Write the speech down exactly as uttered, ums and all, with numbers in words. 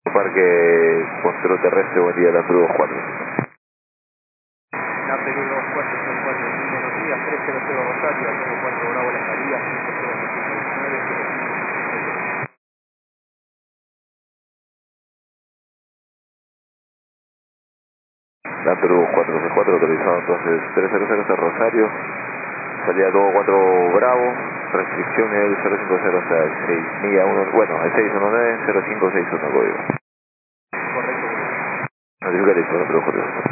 Parque Control Terrestre, buen día, la Perú dos cuatro. La Perú dos cuatro cero cuatro, buenos días, tres cero cero Rosario, cero cuatro Bravo la salida, cinco cero nueve cero cinco. La Perú dos cuatro cero cuatro, autorizado entonces tres cero cero hasta Rosario, salida dos cuatro Bravo, restricción el cero cinco cero hasta el seis, milla uno, bueno, el seis uno nueve cero cinco seis uno código. Correcto. Notifica listo, no te lo